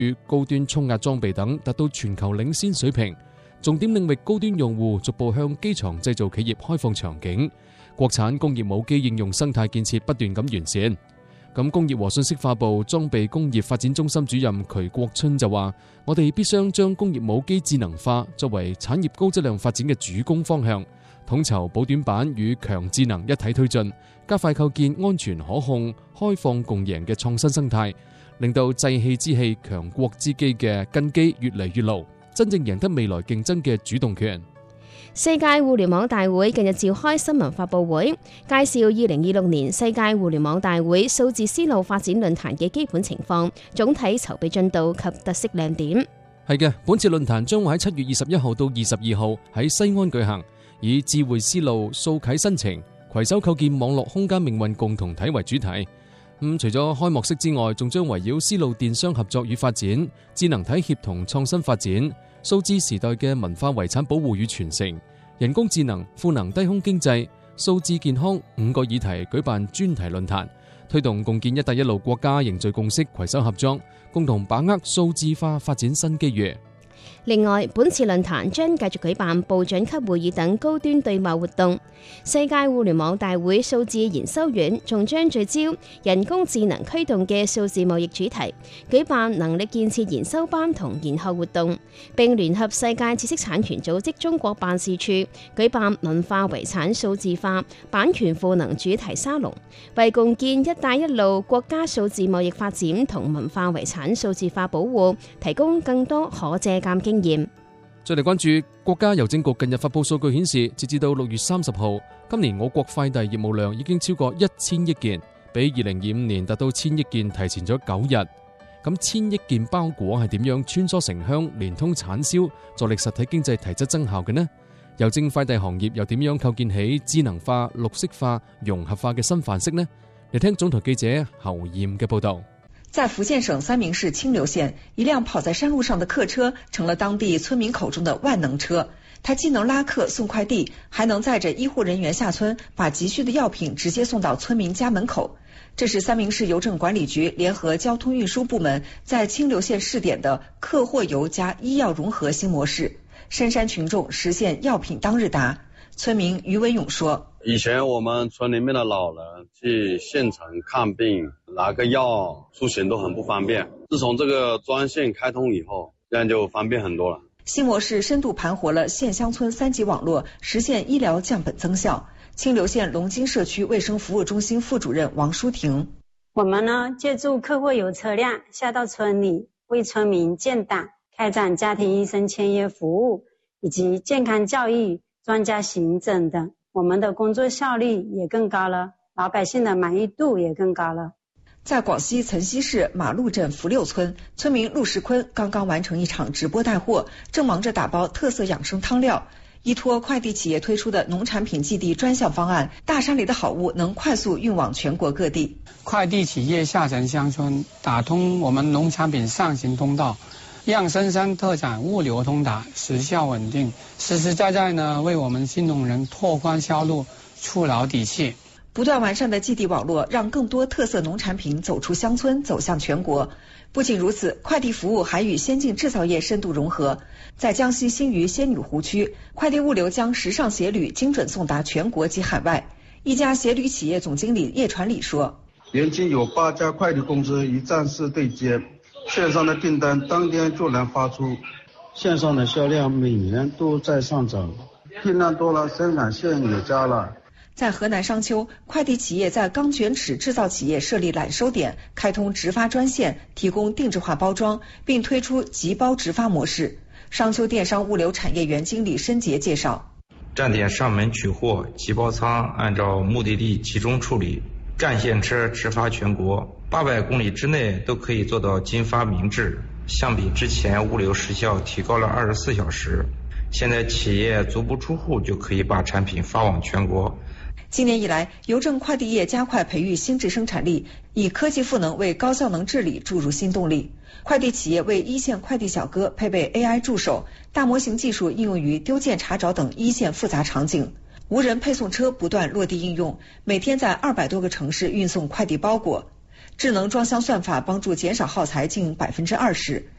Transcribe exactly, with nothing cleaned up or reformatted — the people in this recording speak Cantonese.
與高端衝壓裝備等達到全球領先水平。重點領域高端用戶逐步向機床製造企業開放場景，國產工業母機應用生態建設不斷咁完善。咁工業和信息化部裝備工業發展中心主任渠國春就話：我哋必須將工業母機智能化作為產業高質量發展嘅主攻方向，統籌補短板與強智能一體推進，加快構建安全可控、開放共贏嘅創新生態，令到製器之器、強國之機嘅根基越嚟越牢，真正贏得未來競爭嘅主動權。 世界互聯網大會近日召開新聞發佈會，介紹二零二六年世界互聯網大會數字絲路發展論壇嘅基本情況、總體籌備進度及特色亮點。 係嘅，本次論壇將會喺七月二十一號到二十二號喺西安舉行，以智慧絲路掃啟新程，攜手構建網絡空間命運共同體為主題。咁、嗯、除咗開幕式之外，仲將圍繞絲路電商合作與發展、智能體協同創新發展、數字時代嘅文化遺產保護與傳承、人工智能、賦能低空經濟、數字健康五個議題舉辦專題論壇，推動共建一帶一路國家凝聚共識，攜手合作，共同把握數字化發展新機遇。 另外，本次論壇將繼續舉辦部長級會議等高端對貿活動。世界互聯網大會數字研修院仲將聚焦人工智能驅動嘅數字貿易主題，舉辦能力建設研修班同研學活動，並聯合世界知識產權組織中國辦事處舉辦文化遺產數字化版權賦能主題沙龍，為共建一帶一路國家數字貿易發展同文化遺產數字化保護提供更多可借鑑經驗。 再嚟關注國家郵政局近日發布數據顯示，截至到六月三十號，今年我國快遞業務量已經超過一千億件，比二零二五年達到千億件提前咗九日。咁千億件包裹係點樣穿梭城鄉，連通產銷，助力實體經濟提質增效嘅呢？郵政快遞行業又點樣構建起智能化、綠色化、融合化嘅新範式呢？嚟聽總台記者侯艷嘅報道。 在福建省三明市清流縣，一輛跑在山路上的客車成了當地村民口中的萬能車。它既能拉客送快遞，還能載着醫護人員下村，把急需的藥品直接送到村民家門口。這是三明市郵政管理局聯合交通運輸部門在清流縣試點的客貨郵加醫藥融合新模式，深山群眾實現藥品當日達。村民余文勇說： 以前我們村裏面的老人去縣城看病拿個藥出行都很不方便，自從這個專線開通以後，這樣就方便很多了。 新模式深度盤活了縣鄉村三級網絡，實現醫療降本增效。清流縣龍津社區衛生服務中心副主任王淑婷： 我們呢借助客貨郵車輛下到村裏，為村民建檔，開展家庭醫生簽約服務以及健康教育、專家行診等，我們的工作效率也更高了，老百姓的滿意度也更高了。 在廣西岑溪市馬路鎮福六村，村民陸世坤剛剛完成一場直播帶貨，正忙着打包特色養生湯料。依託快遞企業推出的農產品寄遞專項方案，大山裏的好物能快速運往全國各地。 快遞企業下沉鄉村，打通我們農產品上行通道，讓深山特產物流通達，時效穩定，實實在在呢為我們新農人拓寬銷路，觸牢底氣。 不斷完善的寄遞網絡，讓更多特色農產品走出鄉村，走向全國。不僅如此，快遞服務還與先進製造業深度融合。在江西新餘仙女湖區，快遞物流將時尚鞋履精準送達全國及海外。一家鞋履企業總經理葉傳禮說： 現今有八家快遞公司與站式對接，線上的訂單當天就能發出，線上的銷量每年都在上漲，訂單多了，生產線也加了。 在河南商丘，快遞企業在鋼捲尺製造企業設立攬收點，開通直發專線，提供定制化包裝，並推出集包直發模式。商丘電商物流產業園經理申杰介紹： 站點上門取貨，集包倉按照目的地集中處理，戰線車直發全國，八百公里之內都可以做到金發明制。相比之前，物流時效提高了二十四小時。現在企業足不出戶就可以把產品發往全國。 今年以來，郵政快遞業加快培育新質生產力，以科技賦能為高效能治理注入新動力。快遞企業為一線快遞小哥配備 A I 助手，大模型技術應用於丟件查找等一線複雜場景。無人配送車不斷落地應用，每天在二百多個城市運送快遞包裹。智能裝箱算法幫助減少耗材近百分之二十。